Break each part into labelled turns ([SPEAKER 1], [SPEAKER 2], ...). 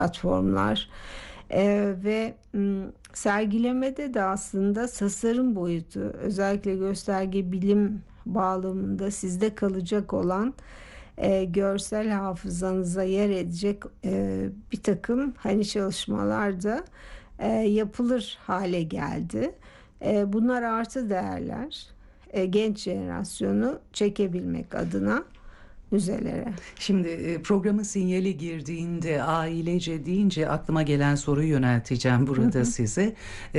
[SPEAKER 1] platformlar. Ve sergilemede de aslında tasarım boyutu, özellikle gösterge bilim bağlamında sizde kalacak olan, görsel hafızanıza yer edecek bir takım hani çalışmalar da yapılır hale geldi. Bunlar artı değerler, genç jenerasyonu çekebilmek adına müzelere.
[SPEAKER 2] Şimdi programın sinyali girdiğinde ailece deyince aklıma gelen soruyu yönelteceğim
[SPEAKER 1] Hı
[SPEAKER 2] burada
[SPEAKER 1] hı.
[SPEAKER 2] size.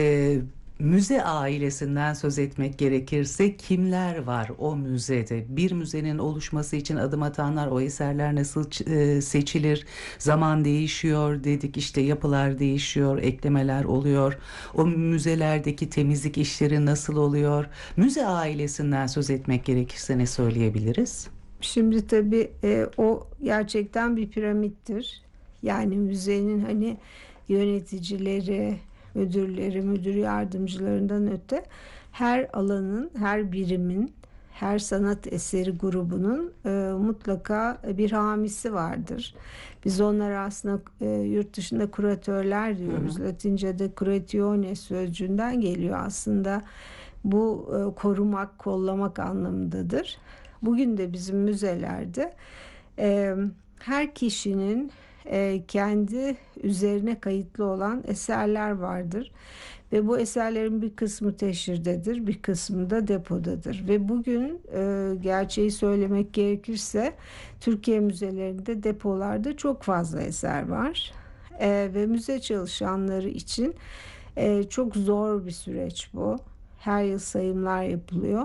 [SPEAKER 2] Müze ailesinden söz etmek gerekirse kimler var o müzede? Bir müzenin oluşması için adım atanlar, o eserler nasıl seçilir? Zaman değişiyor dedik, işte yapılar değişiyor, eklemeler oluyor. O müzelerdeki temizlik işleri nasıl oluyor? Müze ailesinden söz etmek gerekirse ne söyleyebiliriz?
[SPEAKER 1] Şimdi tabii o gerçekten bir piramittir. Yani müzenin hani yöneticileri, müdürleri, müdür yardımcılarından öte her alanın, her birimin, her sanat eseri grubunun mutlaka bir hamisi vardır. Biz onlara aslında yurt dışında kuratörler
[SPEAKER 2] Hı hı.
[SPEAKER 1] diyoruz. Latince'de curatione sözcüğünden geliyor aslında. Bu korumak, kollamak anlamındadır. Bugün de bizim müzelerde e, her kişinin kendi üzerine kayıtlı olan eserler vardır. Ve bu eserlerin bir kısmı teşhirdedir, bir kısmı da depodadır. Ve bugün gerçeği söylemek gerekirse Türkiye müzelerinde, depolarda çok fazla eser var. Ve müze çalışanları için çok zor bir süreç bu. Her yıl sayımlar yapılıyor.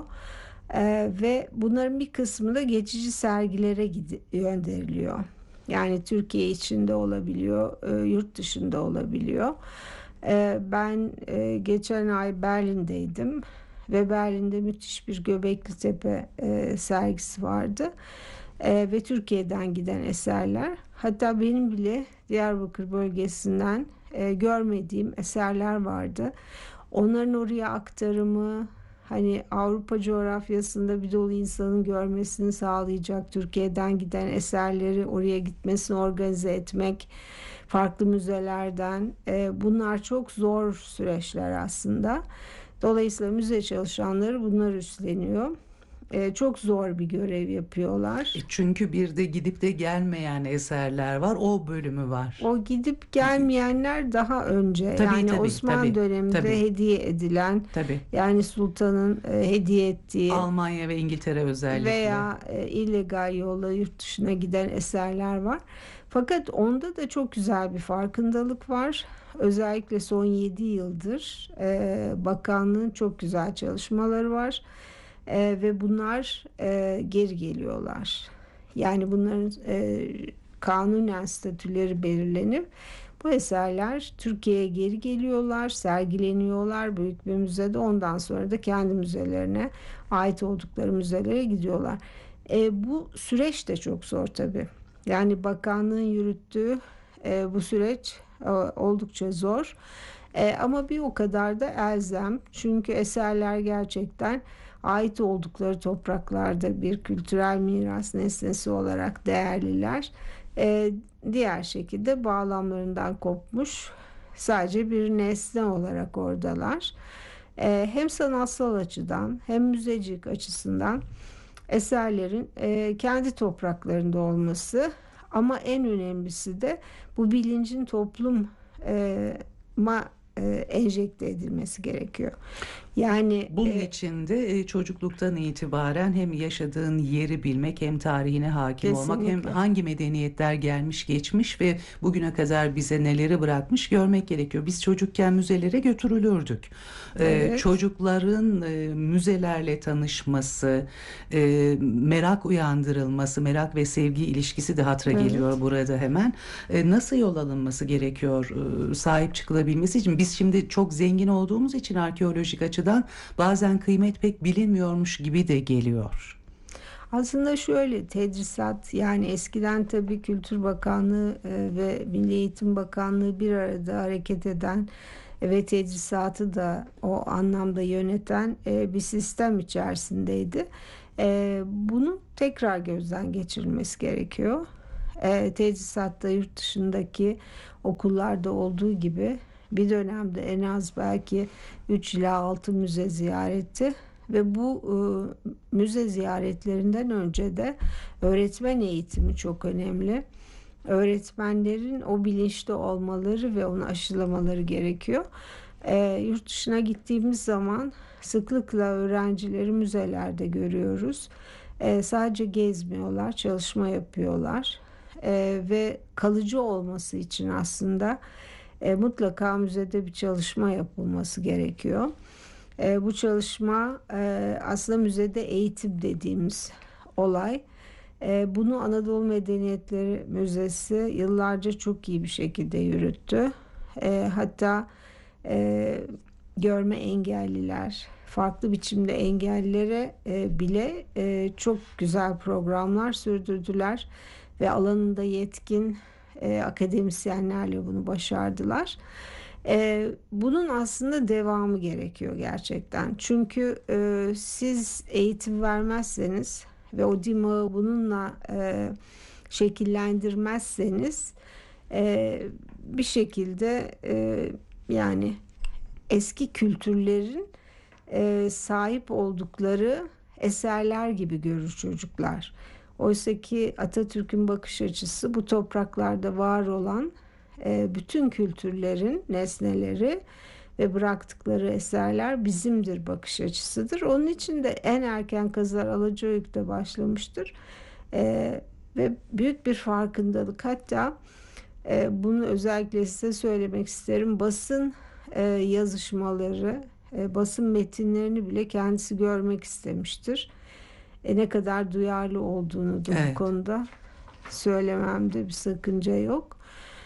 [SPEAKER 1] Ve bunların bir kısmı da geçici sergilere gönderiliyor. Yani Türkiye içinde olabiliyor, yurt dışında olabiliyor. Ben geçen ay Berlin'deydim ve Berlin'de müthiş bir Göbekli Tepe sergisi vardı. Ve Türkiye'den giden eserler. Hatta benim bile Diyarbakır bölgesinden görmediğim eserler vardı. Onların oraya aktarımı, hani Avrupa coğrafyasında bir dolu insanın görmesini sağlayacak Türkiye'den giden eserleri oraya gitmesini organize etmek, farklı müzelerden, bunlar çok zor süreçler aslında. Dolayısıyla müze çalışanları bunlar üstleniyor. Çok zor bir görev yapıyorlar.
[SPEAKER 2] Çünkü bir de gidip de gelmeyen eserler var. O bölümü var.
[SPEAKER 1] O gidip gelmeyenler daha önce,
[SPEAKER 2] Tabii
[SPEAKER 1] yani
[SPEAKER 2] tabii
[SPEAKER 1] Osmanlı
[SPEAKER 2] tabii
[SPEAKER 1] döneminde
[SPEAKER 2] tabii
[SPEAKER 1] hediye edilen,
[SPEAKER 2] tabii.
[SPEAKER 1] yani sultanın hediye ettiği
[SPEAKER 2] Almanya ve İngiltere özellikle.
[SPEAKER 1] veya illegal yolla yurt dışına giden eserler var. Fakat onda da çok güzel bir farkındalık var. Özellikle son 7 yıldır bakanlığın çok güzel çalışmaları var. Ve bunlar geri geliyorlar. Yani bunların kanunen statüleri belirlenip bu eserler Türkiye'ye geri geliyorlar, sergileniyorlar büyük bir müzede. Ondan sonra da kendi müzelerine, ait oldukları müzelere gidiyorlar. Bu süreç de çok zor tabii. Yani bakanlığın yürüttüğü bu süreç oldukça zor. Ama bir o kadar da elzem. Çünkü eserler gerçekten ait oldukları topraklarda bir kültürel miras nesnesi olarak değerliler. Diğer şekilde bağlamlarından kopmuş, sadece bir nesne olarak oradalar. Hem sanatsal açıdan hem müzecilik açısından eserlerin kendi topraklarında olması, ama en önemlisi de bu bilincin topluma enjekte edilmesi gerekiyor. Yani
[SPEAKER 2] Bunun için de çocukluktan itibaren hem yaşadığın yeri bilmek, hem tarihine hakim olmak, hem
[SPEAKER 1] kesinlikle.
[SPEAKER 2] hangi medeniyetler gelmiş geçmiş ve bugüne kadar bize neleri bırakmış görmek gerekiyor. Biz çocukken müzelere götürülürdük.
[SPEAKER 1] Evet.
[SPEAKER 2] Çocukların müzelerle tanışması, merak uyandırılması, merak ve sevgi ilişkisi de hatıra geliyor
[SPEAKER 1] Evet.
[SPEAKER 2] burada hemen. Nasıl yol alınması gerekiyor sahip çıkılabilmesi için? Biz şimdi çok zengin olduğumuz için arkeolojik açıdan bazen kıymet pek bilinmiyormuş gibi de geliyor.
[SPEAKER 1] Aslında şöyle, tedrisat, yani eskiden tabii Kültür Bakanlığı ve Milli Eğitim Bakanlığı bir arada hareket eden ve tedrisatı da o anlamda yöneten bir sistem içerisindeydi. Bunun tekrar gözden geçirilmesi gerekiyor. Tedrisatta yurt dışındaki okullarda olduğu gibi bir dönemde en az belki 3 ila 6 müze ziyareti ve bu müze ziyaretlerinden önce de öğretmen eğitimi çok önemli. Öğretmenlerin o bilinçli olmaları ve onu aşılamaları gerekiyor. Yurt dışına gittiğimiz zaman sıklıkla öğrencileri müzelerde görüyoruz. Sadece gezmiyorlar, çalışma yapıyorlar. Ve kalıcı olması için aslında mutlaka müzede bir çalışma yapılması gerekiyor. Bu çalışma aslında müzede eğitim dediğimiz olay. Bunu Anadolu Medeniyetleri Müzesi yıllarca çok iyi bir şekilde yürüttü. Hatta görme engelliler, farklı biçimde engellilere bile çok güzel programlar sürdürdüler ve alanında yetkin akademisyenlerle bunu başardılar. Bunun aslında devamı gerekiyor gerçekten. Çünkü siz eğitim vermezseniz ve o dimağı bununla şekillendirmezseniz bir şekilde yani eski kültürlerin sahip oldukları eserler gibi görür çocuklar. Oysa ki Atatürk'ün bakış açısı bu topraklarda var olan bütün kültürlerin nesneleri ve bıraktıkları eserler bizimdir bakış açısıdır. Onun için de en erken kazılar Alacayük'te başlamıştır. Ve büyük bir farkındalık, hatta bunu özellikle size söylemek isterim, basın yazışmaları, basın metinlerini bile kendisi görmek istemiştir. Ne kadar duyarlı olduğunu da bu konuda söylememde bir sakınca yok.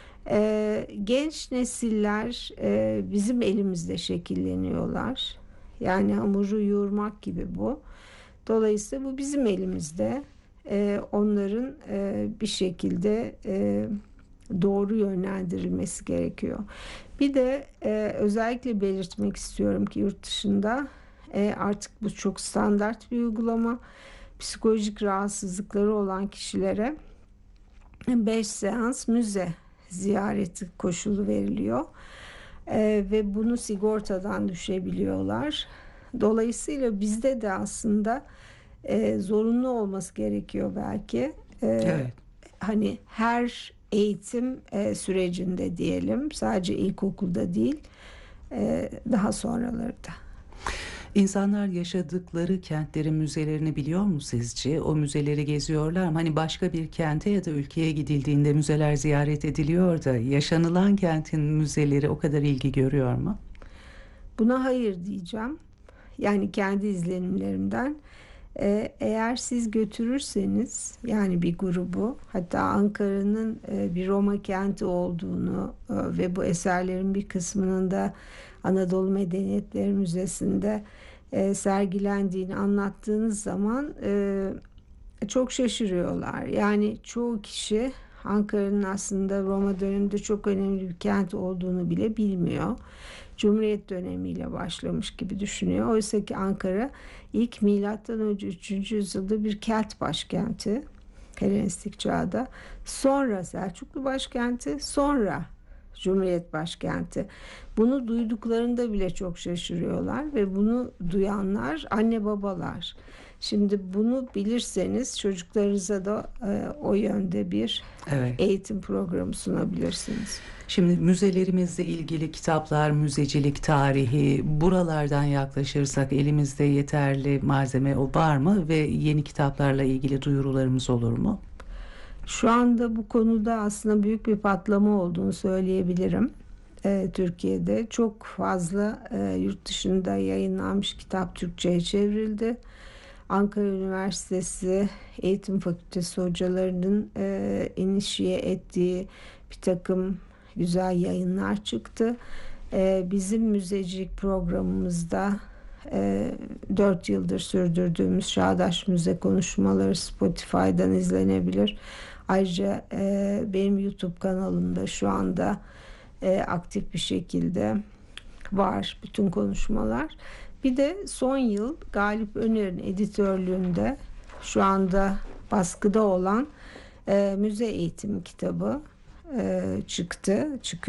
[SPEAKER 1] Genç nesiller bizim elimizde şekilleniyorlar. Yani hamuru yoğurmak gibi bu. Dolayısıyla bu bizim elimizde. Onların bir şekilde doğru yönlendirilmesi gerekiyor. Bir de özellikle belirtmek istiyorum ki yurt dışında artık bu çok standart bir uygulama. Psikolojik rahatsızlıkları olan kişilere 5 seans müze ziyareti koşulu veriliyor. Ve bunu sigortadan düşebiliyorlar. Dolayısıyla bizde de aslında zorunlu olması gerekiyor belki.
[SPEAKER 2] Evet.
[SPEAKER 1] Hani her eğitim sürecinde diyelim, sadece ilkokulda değil, daha sonraları da.
[SPEAKER 2] İnsanlar yaşadıkları kentlerin müzelerini biliyor mu sizce? O müzeleri geziyorlar mı? Hani başka bir kente ya da ülkeye gidildiğinde müzeler ziyaret ediliyor da yaşanılan kentin müzeleri o kadar ilgi görüyor mu?
[SPEAKER 1] Buna hayır diyeceğim. Yani kendi izlenimlerimden. Eğer siz götürürseniz, yani bir grubu, hatta Ankara'nın bir Roma kenti olduğunu ve bu eserlerin bir kısmının da Anadolu Medeniyetleri Müzesi'nde sergilendiğini anlattığınız zaman çok şaşırıyorlar. Yani çoğu kişi Ankara'nın aslında Roma döneminde çok önemli bir kent olduğunu bile bilmiyor. Cumhuriyet dönemiyle başlamış gibi düşünüyor. Oysa ki Ankara ilk milattan önce 3. yüzyılda bir Kelt başkenti, Helenistik çağda. Sonra Selçuklu başkenti, sonra Cumhuriyet başkenti. Bunu duyduklarında bile çok şaşırıyorlar ve bunu duyanlar anne babalar. Şimdi bunu bilirseniz çocuklarınıza da o yönde bir eğitim programı sunabilirsiniz.
[SPEAKER 2] Şimdi müzelerimizle ilgili kitaplar, müzecilik tarihi, buralardan yaklaşırsak elimizde yeterli malzeme var mı ve yeni kitaplarla ilgili duyurularımız olur mu?
[SPEAKER 1] Şu anda bu konuda aslında büyük bir patlama olduğunu söyleyebilirim. Türkiye'de çok fazla yurt dışında yayınlanmış kitap Türkçe'ye çevrildi. Ankara Üniversitesi Eğitim Fakültesi hocalarının inişiye ettiği bir takım güzel yayınlar çıktı. Bizim müzecilik programımızda 4 yıldır sürdürdüğümüz Çağdaş Müze Konuşmaları Spotify'dan izlenebilir. Ayrıca benim YouTube kanalımda şu anda aktif bir şekilde var bütün konuşmalar. Bir de son yıl Galip Öner'in editörlüğünde şu anda baskıda olan müze eğitimi kitabı çıktı, çıkıyor.